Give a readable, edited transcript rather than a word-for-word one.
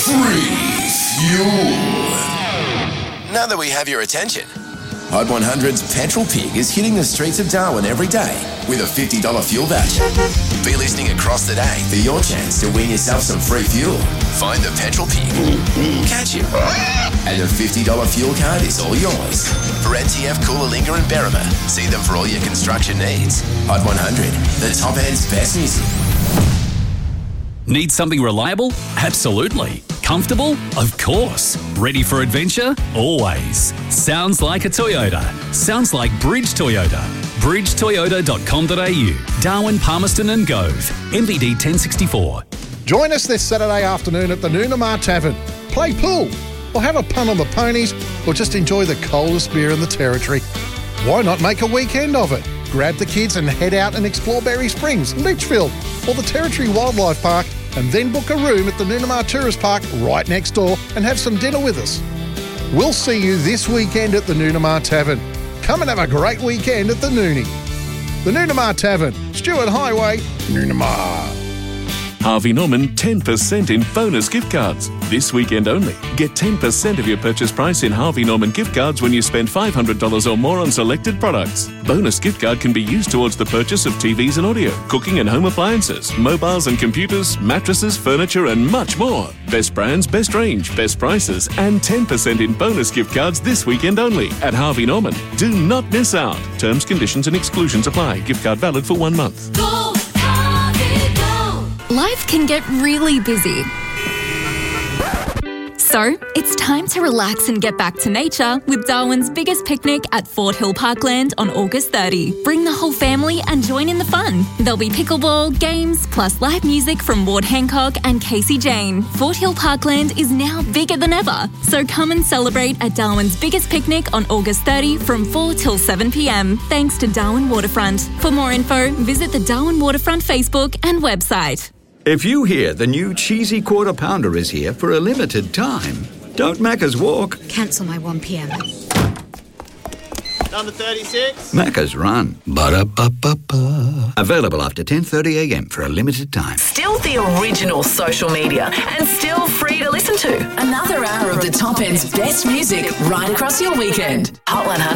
Free fuel. Now that we have your attention, Hot 100's Petrol Pig is hitting the streets of Darwin every day with a $50 fuel voucher. Be listening across the day for your chance to win yourself some free fuel. Find the Petrol Pig, catch him, and the $50 fuel card is all yours. For NTF, Coolalingga and Berrima, see them for all your construction needs. Hot 100, the top end's best music. Need something reliable? Absolutely. Comfortable? Of course. Ready for adventure? Always. Sounds like a Toyota. Sounds like Bridge Toyota. bridgetoyota.com.au. Darwin, Palmerston and Gove. MBD 1064. Join us this Saturday afternoon at the Noonamar Tavern. Play pool, or have a punt on the ponies, or just enjoy the coldest beer in the territory. Why not make a weekend of it? Grab the kids and head out and explore Berry Springs, Litchfield, or the Territory Wildlife Park, and then book a room at the Noonamar Tourist Park right next door and have some dinner with us. We'll see you this weekend at the Noonamar Tavern. Come and have a great weekend at the Noonie. The Noonamar Tavern, Stewart Highway, Noonamar. Harvey Norman 10% in bonus gift cards. This weekend only. Get 10% of your purchase price in Harvey Norman gift cards when you spend $500 or more on selected products. Bonus gift card can be used towards the purchase of TVs and audio, cooking and home appliances, mobiles and computers, mattresses, furniture and much more. Best brands, best range, best prices and 10% in bonus gift cards this weekend only at Harvey Norman. Do not miss out. Terms, conditions and exclusions apply. Gift card valid for 1 month. Go, Harvey, go! Life can get really busy. So, it's time to relax and get back to nature with Darwin's biggest picnic at Fort Hill Parkland on August 30. Bring the whole family and join in the fun. There'll be pickleball, games, plus live music from Ward Hancock and Casey Jane. Fort Hill Parkland is now bigger than ever, so come and celebrate at Darwin's biggest picnic on August 30 from 4 till 7 p.m. thanks to Darwin Waterfront. For more info, visit the Darwin Waterfront Facebook and website. If you hear the new cheesy quarter pounder is here for a limited time, don't Macca's walk. Cancel my 1 p.m. Number 36. Macca's run. Ba-da-ba-ba-ba. Available after 10:30 a.m. for a limited time. Still the original social media and still free to listen to. Another hour of the top end's best music right across your weekend. Hot 100.